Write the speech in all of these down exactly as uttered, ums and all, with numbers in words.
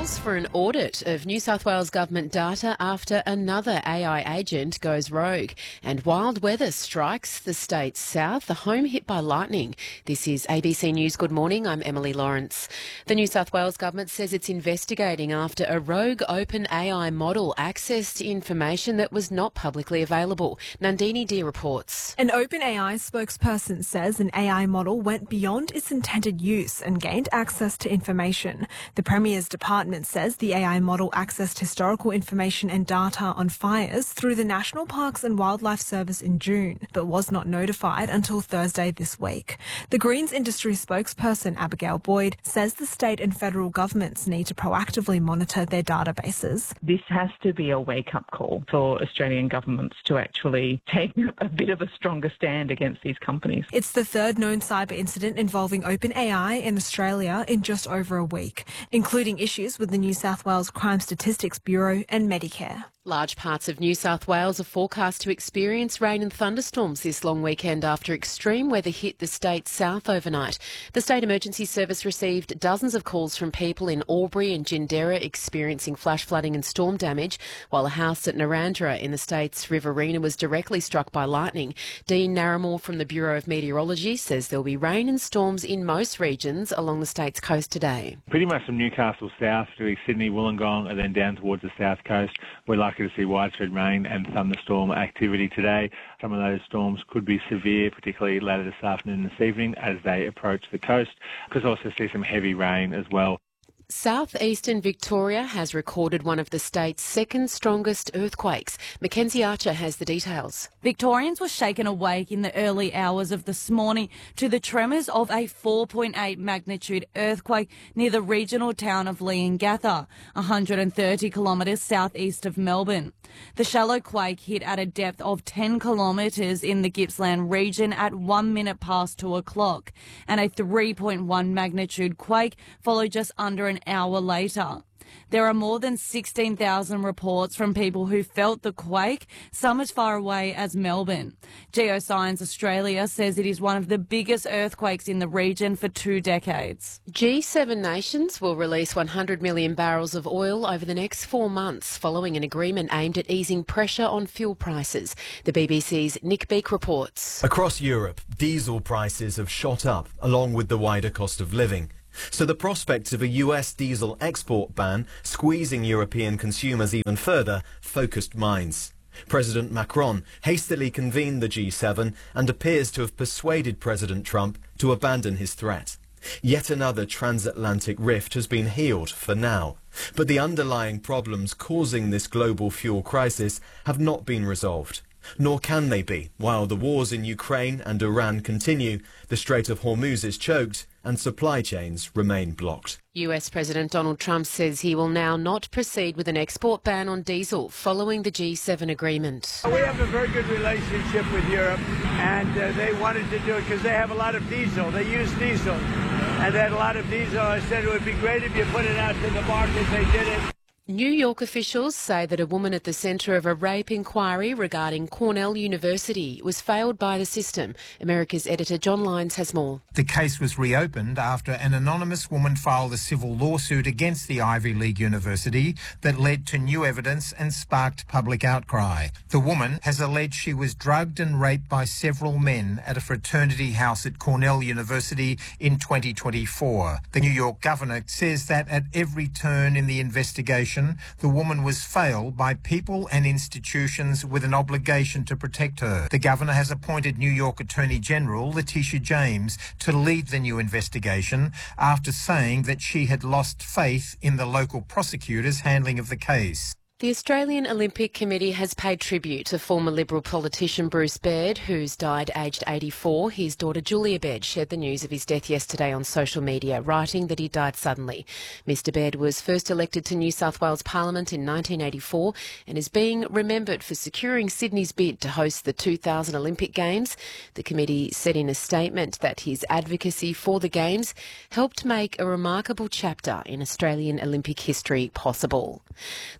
calls for an audit of New South Wales government data after another A I agent goes rogue. And wild weather strikes the state's south, the home hit by lightning. This is A B C News. Good morning, I'm Emily Lawrence. The New South Wales government says it's investigating after a rogue open A I model accessed information that was not publicly available. Nandini Deer reports. An OpenAI spokesperson says an A I model went beyond its intended use and gained access to information. The Premier's department says the A I model accessed historical information and data on fires through the National Parks and Wildlife Service in June, but was not notified until Thursday this week. The Greens industry spokesperson Abigail Boyd says the state and federal governments need to proactively monitor their databases. This has to be a wake-up call for Australian governments to actually take a bit of a stronger stand against these companies. It's the third known cyber incident involving OpenAI in Australia in just over a week, including issues with the New South Wales Crime Statistics Bureau and Medicare. Large parts of New South Wales are forecast to experience rain and thunderstorms this long weekend after extreme weather hit the state's south overnight. The State Emergency Service received dozens of calls from people in Albury and Gindera experiencing flash flooding and storm damage, while a house at Narrandera in the state's Riverina was directly struck by lightning. Dean Narramore from the Bureau of Meteorology says there will be rain and storms in most regions along the state's coast today. Pretty much from Newcastle south to Sydney, Wollongong and then down towards the south coast, we're likely to see widespread rain and thunderstorm activity today. Some of those storms could be severe, particularly later this afternoon and this evening as they approach the coast. Could also see some heavy rain as well. Southeastern Victoria has recorded one of the state's second strongest earthquakes. Mackenzie Archer has the details. Victorians were shaken awake in the early hours of this morning to the tremors of a four point eight magnitude earthquake near the regional town of Leongatha, one hundred thirty kilometres southeast of Melbourne. The shallow quake hit at a depth of ten kilometres in the Gippsland region at one minute past two o'clock, and a three point one magnitude quake followed just under an hour later. There are more than sixteen thousand reports from people who felt the quake, some as far away as Melbourne. Geoscience Australia says it is one of the biggest earthquakes in the region for two decades. G seven nations will release one hundred million barrels of oil over the next four months following an agreement aimed at easing pressure on fuel prices. The B B C's Nick Beak reports. Across Europe, diesel prices have shot up along with the wider cost of living. So the prospects of a U S diesel export ban squeezing European consumers even further focused minds. President Macron hastily convened the G seven and appears to have persuaded President Trump to abandon his threat. Yet another transatlantic rift has been healed for now. But the underlying problems causing this global fuel crisis have not been resolved. Nor can they be while the wars in Ukraine and Iran continue, the Strait of Hormuz is choked and supply chains remain blocked. U S President Donald Trump says he will now not proceed with an export ban on diesel following the G seven agreement. We have a very good relationship with Europe, and uh, they wanted to do it because they have a lot of diesel. They use diesel, and they had a lot of diesel. I said it would be great if you put it out to the market. They did it. New York officials say that a woman at the centre of a rape inquiry regarding Cornell University was failed by the system. America's editor John Lyons has more. The case was reopened after an anonymous woman filed a civil lawsuit against the Ivy League University that led to new evidence and sparked public outcry. The woman has alleged she was drugged and raped by several men at a fraternity house at Cornell University in twenty twenty-four. The New York governor says that at every turn in the investigation, the woman was failed by people and institutions with an obligation to protect her. The governor has appointed New York Attorney General Letitia James to lead the new investigation after saying that she had lost faith in the local prosecutor's handling of the case. The Australian Olympic Committee has paid tribute to former Liberal politician Bruce Baird, who's died aged eighty-four. His daughter Julia Baird shared the news of his death yesterday on social media, writing that he died suddenly. Mister Baird was first elected to New South Wales Parliament in nineteen eighty-four and is being remembered for securing Sydney's bid to host the two thousand Olympic Games. The committee said in a statement that his advocacy for the Games helped make a remarkable chapter in Australian Olympic history possible. The time now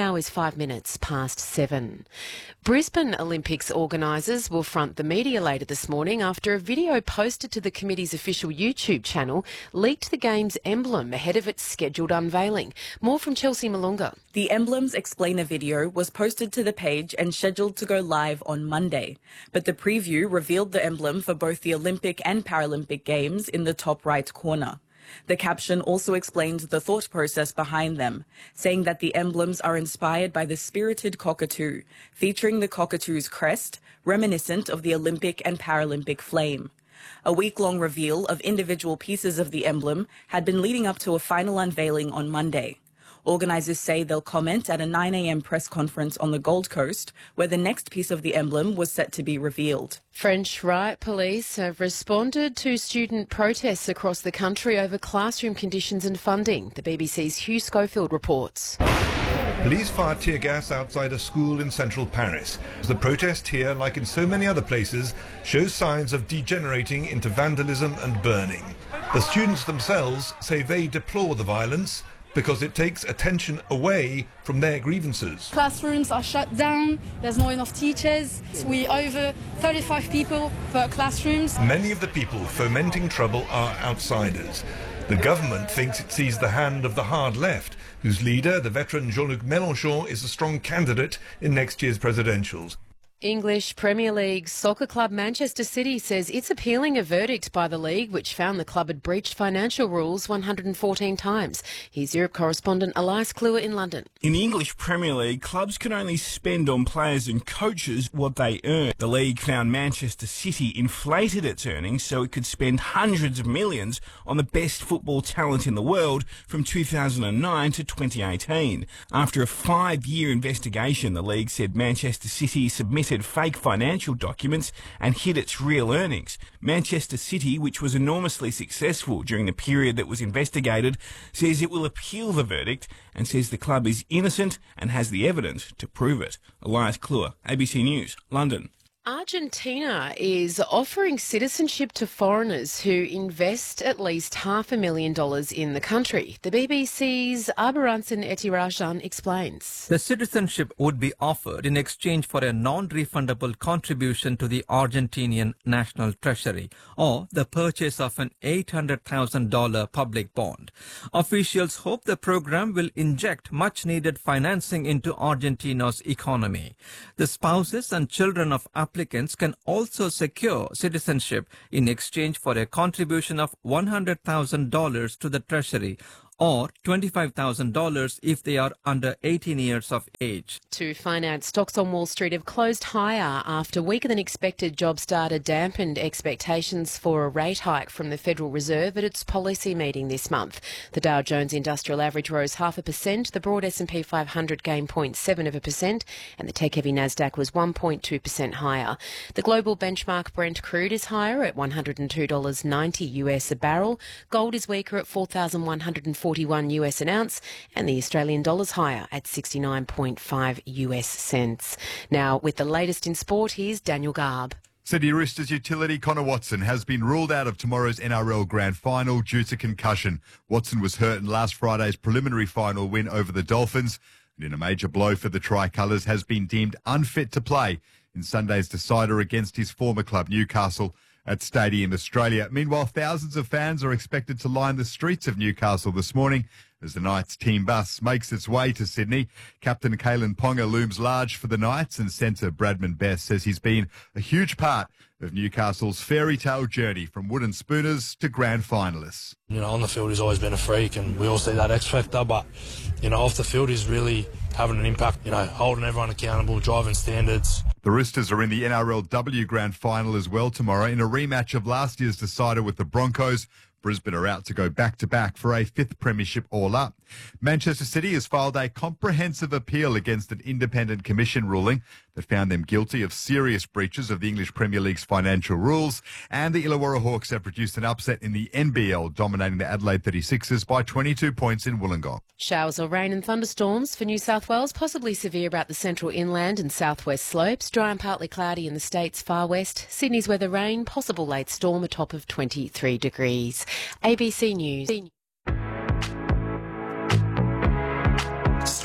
now is five minutes past seven. Brisbane Olympics organisers will front the media later this morning after a video posted to the committee's official YouTube channel leaked the game's emblem ahead of its scheduled unveiling. More from Chelsea Malunga. The Emblems Explainer video was posted to the page and scheduled to go live on Monday, but the preview revealed the emblem for both the Olympic and Paralympic Games in the top right corner. The caption also explained the thought process behind them, saying that the emblems are inspired by the spirited cockatoo, featuring the cockatoo's crest, reminiscent of the Olympic and Paralympic flame. A week-long reveal of individual pieces of the emblem had been leading up to a final unveiling on Monday. Organisers say they'll comment at a nine a m press conference on the Gold Coast, where the next piece of the emblem was set to be revealed. French riot police have responded to student protests across the country over classroom conditions and funding. The B B C's Hugh Schofield reports. Police fired tear gas outside a school in central Paris. The protest here, like in so many other places, shows signs of degenerating into vandalism and burning. The students themselves say they deplore the violence because it takes attention away from their grievances. Classrooms are shut down, there's not enough teachers, we over thirty-five people per classrooms. Many of the people fomenting trouble are outsiders. The government thinks it sees the hand of the hard left, whose leader, the veteran Jean-Luc Mélenchon, is a strong candidate in next year's presidentials. English Premier League soccer club Manchester City says it's appealing a verdict by the league which found the club had breached financial rules one hundred fourteen times. Here's Europe correspondent Elias Kluwer in London. In the English Premier League, clubs can only spend on players and coaches what they earn. The league found Manchester City inflated its earnings so it could spend hundreds of millions on the best football talent in the world from two thousand nine to twenty eighteen. After a five-year investigation, the league said Manchester City submitted fake financial documents and hid its real earnings. Manchester City, which was enormously successful during the period that was investigated, says it will appeal the verdict and says the club is innocent and has the evidence to prove it. Elias Kluwer, A B C News, London. Argentina is offering citizenship to foreigners who invest at least half a million dollars in the country. The B B C's Aberanson Etirajan explains. The citizenship would be offered in exchange for a non-refundable contribution to the Argentinian National Treasury or the purchase of an eight hundred thousand dollars public bond. Officials hope the program will inject much-needed financing into Argentina's economy. The spouses and children of applicants can also secure citizenship in exchange for a contribution of one hundred thousand dollars to the Treasury or twenty-five thousand dollars if they are under eighteen years of age. To finance, stocks on Wall Street have closed higher after weaker than expected jobs data dampened expectations for a rate hike from the Federal Reserve at its policy meeting this month. The Dow Jones Industrial Average rose half a percent, the broad S and P five hundred gained zero point seven of a percent, and the tech-heavy Nasdaq was one point two percent higher. The global benchmark Brent crude is higher at one hundred two dollars ninety U S a barrel. Gold is weaker at four thousand one hundred forty-one U S an ounce, and the Australian dollar's higher at sixty-nine point five U S cents. Now, with the latest in sport, here's Daniel Garb. Sydney Roosters utility Connor Watson has been ruled out of tomorrow's N R L Grand Final due to concussion. Watson was hurt in last Friday's preliminary final win over the Dolphins, and in a major blow for the Tricolours has been deemed unfit to play in Sunday's decider against his former club Newcastle at Stadium Australia. Meanwhile, thousands of fans are expected to line the streets of Newcastle this morning as the Knights team bus makes its way to Sydney. Captain Kalen Ponga looms large for the Knights, and centre Bradman Best says he's been a huge part of Newcastle's fairy tale journey from wooden spooners to grand finalists. You know, on the field he's always been a freak, and we all see that X factor, but, you know, off the field he's really having an impact, you know, holding everyone accountable, driving standards. The Roosters are in the N R L W Grand Final as well tomorrow in a rematch of last year's decider with the Broncos. Brisbane are out to go back-to-back for a fifth premiership all-up. Manchester City has filed a comprehensive appeal against an independent commission ruling that found them guilty of serious breaches of the English Premier League's financial rules, and the Illawarra Hawks have produced an upset in the N B L, dominating the Adelaide thirty-sixers by twenty-two points in Wollongong. Showers or rain and thunderstorms for New South Wales, possibly severe about the central inland and southwest slopes, dry and partly cloudy in the state's far west. Sydney's weather rain, possible late storm, a top of twenty-three degrees. A B C News.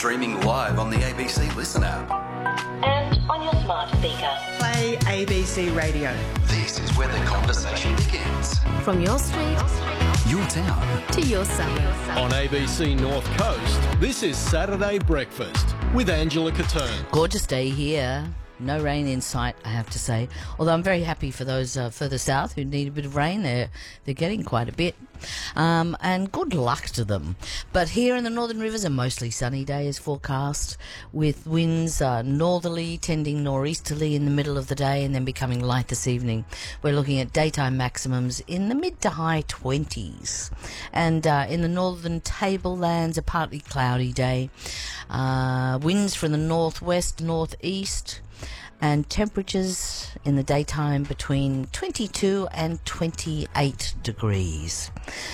streaming live on the A B C Listen app. And on your smart speaker. Play A B C Radio. This is where the conversation begins. From your street, Your town. to your suburb. On A B C North Coast, this is Saturday Breakfast with Angela Catern. Gorgeous day here. No rain in sight, I have to say. Although I'm very happy for those uh, further south who need a bit of rain. They're, they're getting quite a bit. Um, and good luck to them. But here in the Northern Rivers, a mostly sunny day is forecast, with winds uh, northerly, tending nor'easterly in the middle of the day and then becoming light this evening. We're looking at daytime maximums in the mid to high twenties. And uh, in the northern tablelands, a partly cloudy day. Uh, winds from the northwest, northeast, and temperatures in the daytime between twenty-two and twenty-eight degrees.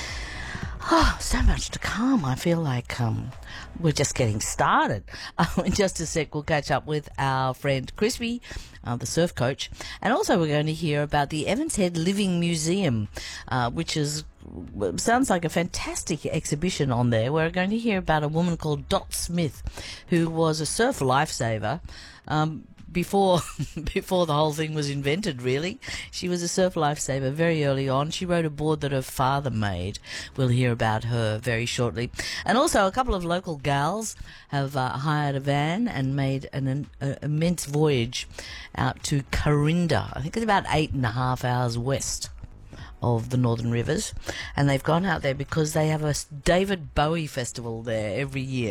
Oh, so much to come. I feel like um, we're just getting started. Uh, in just a sec, we'll catch up with our friend Crispy, uh, the surf coach, and also we're going to hear about the Evans Head Living Museum, uh, which is sounds like a fantastic exhibition on there. We're going to hear about a woman called Dot Smith, who was a surf lifesaver. Um, Before before the whole thing was invented, really. She was a surf lifesaver very early on. She wrote a board that her father made. We'll hear about her very shortly. And also a couple of local gals have uh, hired a van and made an, an uh, immense voyage out to Corinda. I think it's about eight and a half hours west of the Northern Rivers, and they've gone out there because they have a David Bowie festival there every year.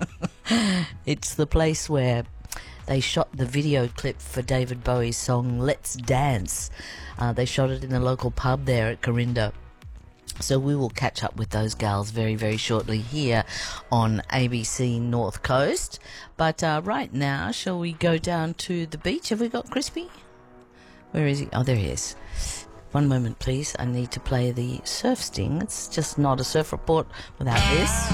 It's the place where they shot the video clip for David Bowie's song Let's Dance. Uh, they shot it in the local pub there at Corinda. So we will catch up with those gals very, very shortly here on A B C North Coast. But uh, right now, shall we go down to the beach? Have we got Crispy? Where is he? Oh, there he is. One moment, please. I need to play the surf sting. It's just not a surf report without this.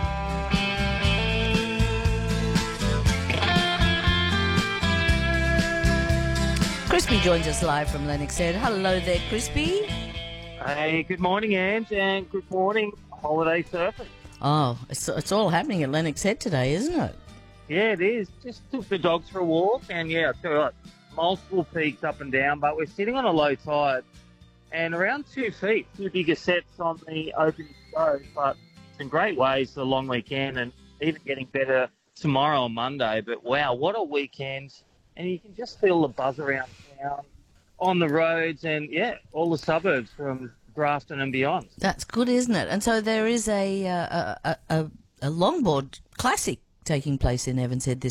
Crispy joins us live from Lennox Head. Hello there, Crispy. Hey, good morning, Ange, and good morning, holiday surfing. Oh, it's, it's all happening at Lennox Head today, isn't it? Yeah, it is. Just took the dogs for a walk, and yeah, I tell you what, multiple peaks up and down, but we're sitting on a low tide, and around two feet, two bigger sets on the open show, but some great waves for the long weekend, and even getting better tomorrow on Monday. But wow, what a weekend. And you can just feel the buzz around town, on the roads, and, yeah, all the suburbs from Grafton and beyond. That's good, isn't it? And so there is a uh, a, a, a longboard classic taking place in Evans Head this